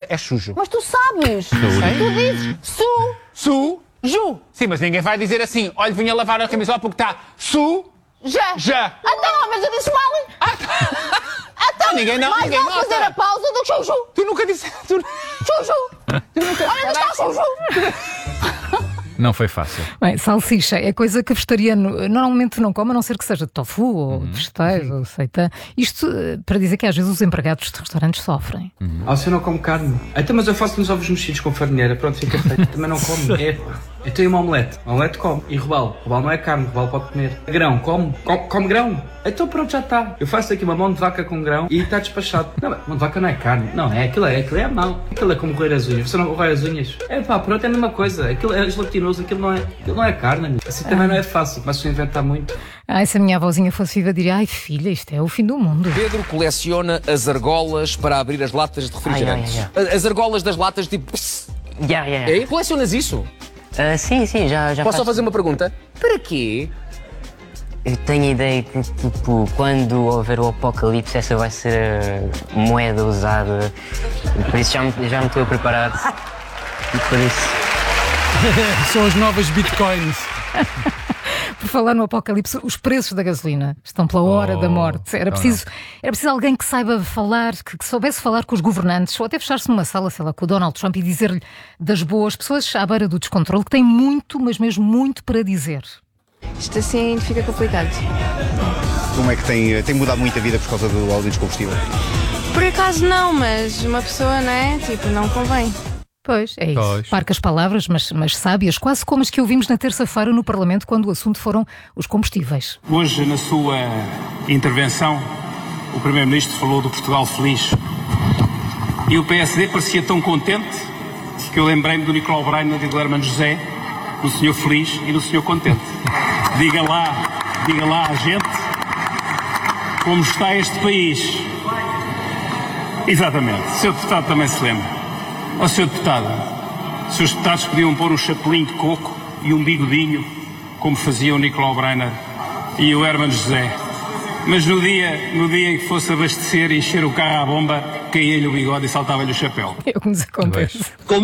é sujo. Mas tu sabes. Tu dizes Su. Ju. Sim, mas ninguém vai dizer assim, olha, vinha lavar a camisola porque está Já. Então, mas eu disse mal. Então, ninguém não, mais ninguém vale nota. fazer a pausa do que chuchu. Tu nunca disseste... Chuchu. Olha, onde está chuchu? Não foi fácil. Bem, salsicha é coisa que vegetariano normalmente não come, a não ser que seja de tofu ou de vegetais ou seitan. Isto para dizer que às vezes os empregados de restaurantes sofrem. Você não come carne? Então, mas eu faço uns ovos mexidos com farinheira, pronto, fica feito. Também não come. Eu tenho uma omelete. Omelete come. E robalo. Robalo não é carne, robalo pode comer. Grão, come grão. Então pronto, já está. Eu faço aqui uma mão de vaca com grão e está despachado. Não, mão de vaca não é carne. Não, aquilo é mau. Aquilo é como roer as unhas. Você não roer as unhas? Pronto, é a mesma coisa. Aquilo é gelatinoso, aquilo não é carne, amigo. Assim também não é fácil, começo a inventar muito. Se a minha avózinha fosse viva, diria: ai filha, isto é o fim do mundo. Pedro coleciona as argolas para abrir as latas de refrigerantes. As argolas das latas, tipo... É? Colecionas isso? Sim, já Posso só fazer uma pergunta? Para quê? Eu tenho a ideia que, tipo, quando houver o apocalipse, essa vai ser a moeda usada. Por isso já me estou preparado. E por isso... São as novas bitcoins. Por falar no apocalipse, os preços da gasolina estão pela hora da morte. Era preciso alguém que saiba falar, que soubesse falar com os governantes, ou até fechar-se numa sala, sei lá, com o Donald Trump e dizer-lhe das boas pessoas à beira do descontrole, que têm muito, mas mesmo muito para dizer. Isto assim fica complicado. Como é que tem mudado muito a vida por causa do aumento dos combustíveis? Por acaso não, mas uma pessoa, não é? Tipo, não convém. Pois, é isso. Parcas palavras, mas sábias, quase como as que ouvimos na terça-feira no Parlamento, quando o assunto foram os combustíveis. Hoje, na sua intervenção, o Primeiro-Ministro falou do Portugal feliz. E o PSD parecia tão contente que eu lembrei-me do Nicolau Breiner e do Hermano José, do senhor feliz e do senhor contente. Diga lá à gente como está este país. Exatamente. O Sr. Deputado também se lembra. Ó Sr. Deputado, os seus deputados podiam pôr um chapelinho de coco e um bigodinho, como faziam o Nicolau Breiner e o Hermano José. Mas no dia em que fosse abastecer e encher o carro à bomba, caía-lhe o bigode e saltava-lhe o chapéu. É o que nos acontece.